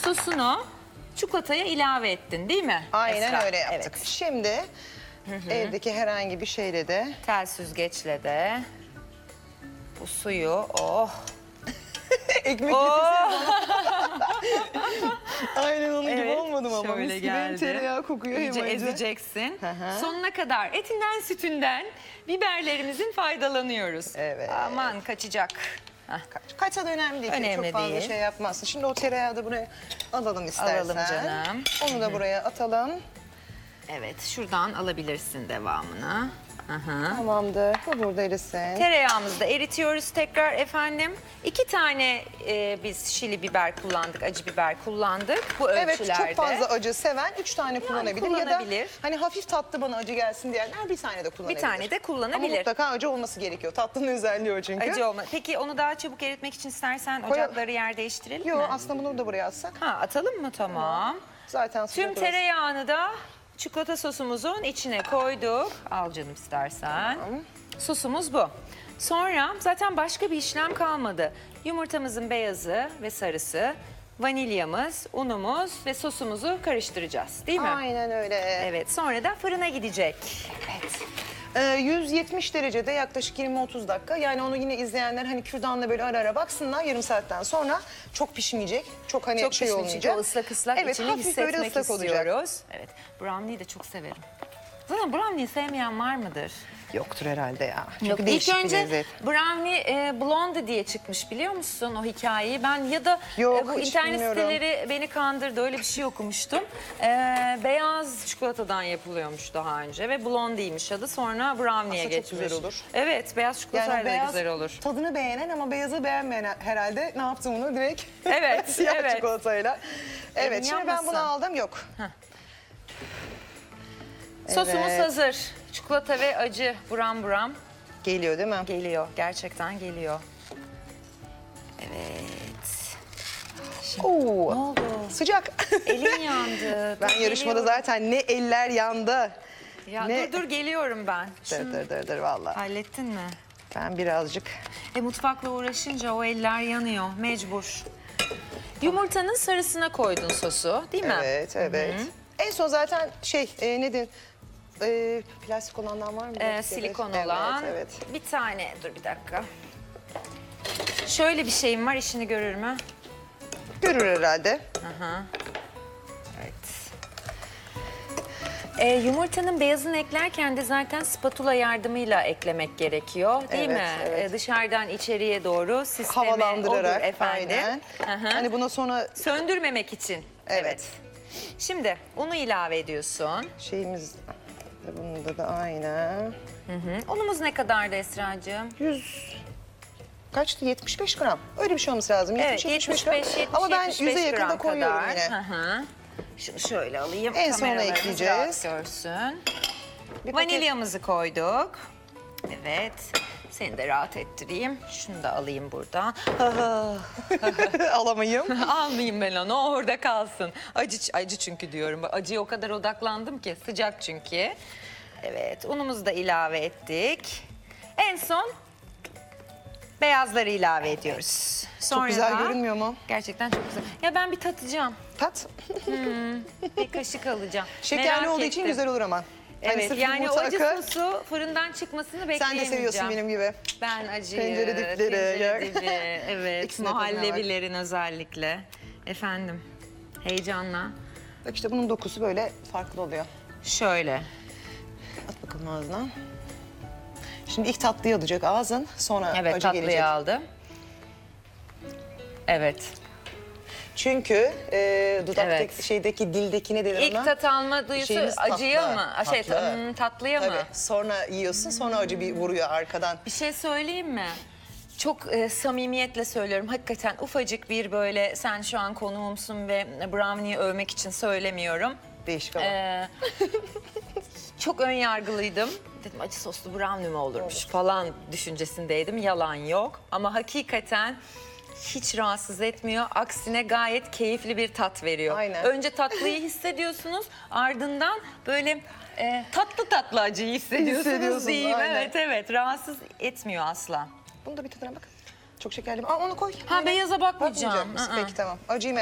sosunu çikolataya ilave ettin değil mi? Aynen Esra? öyle yaptık. Evet. Şimdi evdeki herhangi bir şeyle de Tel süzgeçle de bu suyu ekmek Oh! aynen onun gibi Evet, olmadım ama şöyle mis gibi hem geldi. tereyağı kokuyor iyice hem acı. ezeceksin. hı. Sonuna kadar etinden sütünden biberlerimizin faydalanıyoruz. Evet. Aman kaçacak. Hah. Kaça da önemli değil. Önemli Çok fazla değil. şey yapmazsın. Şimdi o tereyağı da buraya alalım istersen. Alalım canım. Onu da buraya atalım. Evet, şuradan alabilirsin devamını. Aha. Tamamdır. Bu burada erisin. Tereyağımızı da eritiyoruz tekrar efendim. 2 tane biz şili biber kullandık, acı biber kullandık bu Evet, ölçülerde. çok fazla acı seven 3 tane kullanabilir. Ya da kullanabilir. hani hafif tatlı bana acı gelsin diyenler bir tane de kullanabilir. Bir tane de Ama kullanabilir. mutlaka acı olması gerekiyor. Tatlının özelliği o çünkü. Acı olma. Peki onu daha çabuk eritmek için istersen Koyalım. ocakları yer değiştirelim Yok mi? aslında bunu da buraya atsak. Ha, atalım mı? Tamam. Zaten sıcak Tüm orası. tereyağını da çikolata sosumuzun içine koyduk. Al canım istersen. Tamam. Sosumuz bu. Sonra zaten başka bir işlem kalmadı. Yumurtamızın beyazı ve sarısı, vanilyamız, unumuz ve sosumuzu karıştıracağız değil mi? Aynen öyle. Evet, sonra da fırına gidecek. Evet. 170 derecede yaklaşık 20-30 dakika. Yani onu yine izleyenler hani kürdanla böyle ara ara baksınlar yarım saatten sonra çok pişmeyecek. Çok hani Çok şey pişmiş çünkü olmayacak. o ıslak ıslak Evet, içini hafif böyle hissetmek ıslak olacak. istiyoruz. Evet, brownie'yi de çok severim. Zaten brownie'yi sevmeyen var mıdır? Yoktur herhalde ya. Çünkü Yok, ilk değişik bir önce lezzet. brownie blonde diye çıkmış biliyor musun o hikayeyi? Ben ya da Yok, bu hiç internet bilmiyorum. siteleri beni kandırdı öyle bir şey okumuştum. Beyaz çikolatadan yapılıyormuş daha önce ve blondeymiş adı sonra brownie'ye Aslında çok geçmiş. güzel olur. Evet beyaz çikolatayla da beyaz güzel olur. tadını beğenen ama beyazı beğenmeyen herhalde ne yaptım bunu direkt Evet, siyah evet. çikolatayla. Evet, Emin şimdi ben yapmasın. bunu aldım yok. Sosumuz Evet. hazır. Çikolata ve acı buram buram Geliyor değil mi? geliyor. Gerçekten geliyor. Evet. Oo, Ne oldu? sıcak. Elim yandı. Ben Dur, yarışmada geliyorum. zaten ne eller yandı. Ya ne- dur geliyorum ben. Dır vallahi. Hallettin mi? Ben birazcık Mutfakla uğraşınca o eller yanıyor. Mecbur. Yumurtanın sarısına koydun sosu değil mi? evet. En son zaten nedir? Plastik olandan var mı? Silikon Evet, olan. Evet. Bir tane dur bir dakika. Şöyle bir şeyim var işini görür mü? Görür herhalde. Evet. Yumurtanın beyazını eklerken de zaten spatula yardımıyla eklemek gerekiyor değil Evet, mi? evet. Dışarıdan içeriye doğru sisteme Havalandırarak. odur efendim. Aynen. Hı hı. Hani buna sonra Söndürmemek için. Evet. Şimdi unu ilave ediyorsun. şeyimiz bunda da aynen. Unumuz ne kadardı Esra'cığım? 100 kaçtı? 75 gram. Öyle bir şey olması lazım. Evet 75 gram. 75 Ama ben 75 100'e yakın da gram koyuyorum kadar. yine. Hı hı. Şunu şöyle alayım. En sona kameralarımız ekleyeceğiz. rahat görsün. Bir paket- Vanilyamızı koyduk. Evet. Seni de rahat ettireyim. Şunu da alayım buradan. alamayayım. Almayayım ben onu. O orada kalsın. Acı çünkü diyorum. Acıya o kadar odaklandım ki. Sıcak çünkü. Evet. Unumuzu da ilave ettik. En son beyazları ilave ediyoruz. Sonra Çok güzel da- görünmüyor mu? Gerçekten çok güzel. Ya ben bir tatacağım. Tat. Bir kaşık alacağım. Şekerli Merak olduğu için ettim. güzel olur ama. Hani Evet sırf yani o yumurta acı akı. sosu fırından çıkmasını Sen bekleyemeyeceğim. de seviyorsun benim gibi. Ben acıyı, Tencere dipleri, tencere yak. dibi, evet, İkisinin tadına bak. muhallebilerin özellikle. Efendim, heyecanla. Bak işte bunun dokusu böyle farklı oluyor. Şöyle. At bakalım ağzına. Şimdi ilk tatlıyı alacak ağzın, sonra Evet, acı tatlıyı gelecek. aldım. Evet. Çünkü dudaktaki Evet. şeydeki dildeki ne denir İlk ona? tat alma duyusu Şeyimiz acıya tatlı, mı? tatlı. Tatlıya mı? Tabii. Sonra yiyorsun, sonra acı bir vuruyor arkadan. Bir şey söyleyeyim mi? Çok samimiyetle söylüyorum. Hakikaten ufacık bir böyle sen şu an konuğumsun ve brownie'yi övmek için söylemiyorum. Değişik ama. Çok ön yargılıydım. Dedim acı soslu brownie mi olurmuş falan düşüncesindeydim. Yalan yok. Ama hakikaten hiç rahatsız etmiyor. Aksine gayet keyifli bir tat veriyor. Aynen. Önce tatlıyı hissediyorsunuz. Ardından böyle tatlı tatlı acıyı hissediyorsunuz Hissediyorsun, diyeyim. aynen. Evet rahatsız etmiyor asla. Bunu da bir tadına bak. Çok şekerli. Aa, onu koy. Ha, beyaza bakmayacağım. Bakmayacak mısın? Aa. Peki tamam. Acıyı